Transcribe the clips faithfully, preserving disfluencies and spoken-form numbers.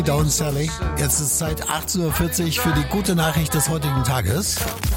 Down Sally. Jetzt ist Zeit achtzehn Uhr vierzig für die gute Nachricht des heutigen Tages.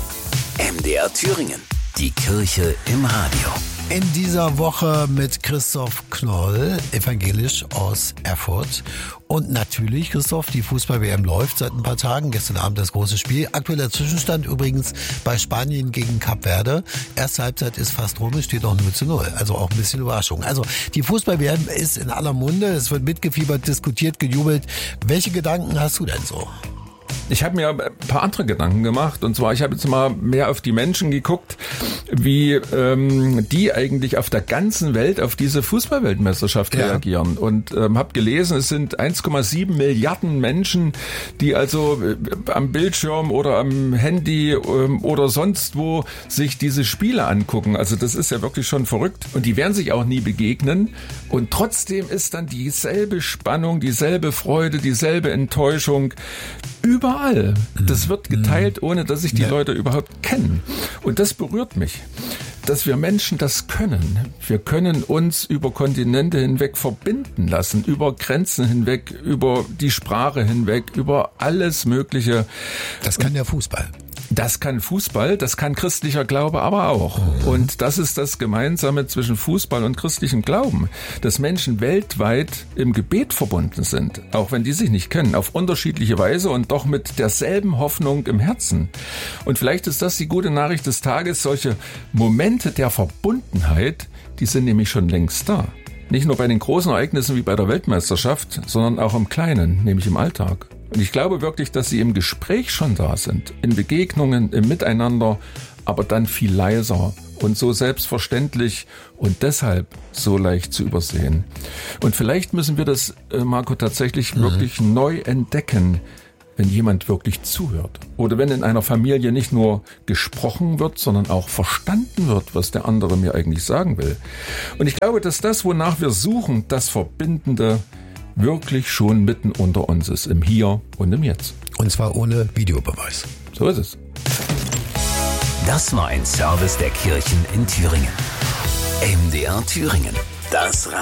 M D R Thüringen. Die Kirche im Radio. In dieser Woche mit Christoph Knoll, evangelisch aus Erfurt. Und natürlich, Christoph, die Fußball-W M läuft seit ein paar Tagen. Gestern Abend das große Spiel. Aktueller Zwischenstand übrigens bei Spanien gegen Kap Verde. Erste Halbzeit ist fast rum, es steht noch null zu null. Also auch ein bisschen Überraschung. Also die Fußball-W M ist in aller Munde. Es wird mitgefiebert, diskutiert, gejubelt. Welche Gedanken hast du denn so? Ich habe mir ein paar andere Gedanken gemacht, und zwar, ich habe jetzt mal mehr auf die Menschen geguckt, wie ähm, die eigentlich auf der ganzen Welt auf diese Fußballweltmeisterschaft ja. reagieren, und ähm, habe gelesen, es sind eins Komma sieben Milliarden Menschen, die also äh, am Bildschirm oder am Handy ähm, oder sonst wo sich diese Spiele angucken. Also das ist ja wirklich schon verrückt, und die werden sich auch nie begegnen, und trotzdem ist dann dieselbe Spannung, dieselbe Freude, dieselbe Enttäuschung überall. Das wird geteilt, ohne dass sich die ja. Leute überhaupt kennen. Und das berührt mich, dass wir Menschen das können. Wir können uns über Kontinente hinweg verbinden lassen, über Grenzen hinweg, über die Sprache hinweg, über alles Mögliche. Das kann der Fußball. Das kann Fußball, das kann christlicher Glaube aber auch. Mhm. Und das ist das Gemeinsame zwischen Fußball und christlichem Glauben, dass Menschen weltweit im Gebet verbunden sind, auch wenn die sich nicht kennen, auf unterschiedliche Weise und doch mit derselben Hoffnung im Herzen. Und vielleicht ist das die gute Nachricht des Tages, solche Momente der Verbundenheit, die sind nämlich schon längst da. Nicht nur bei den großen Ereignissen wie bei der Weltmeisterschaft, sondern auch im Kleinen, nämlich im Alltag. Und ich glaube wirklich, dass sie im Gespräch schon da sind, in Begegnungen, im Miteinander, aber dann viel leiser und so selbstverständlich und deshalb so leicht zu übersehen. Und vielleicht müssen wir das, Marco, tatsächlich mhm. wirklich neu entdecken, wenn jemand wirklich zuhört. Oder wenn in einer Familie nicht nur gesprochen wird, sondern auch verstanden wird, was der andere mir eigentlich sagen will. Und ich glaube, dass das, wonach wir suchen, das Verbindende, wirklich schon mitten unter uns ist, im Hier und im Jetzt. Und zwar ohne Videobeweis. So ist es. Das war ein Service der Kirchen in Thüringen. M D R Thüringen, das Radio.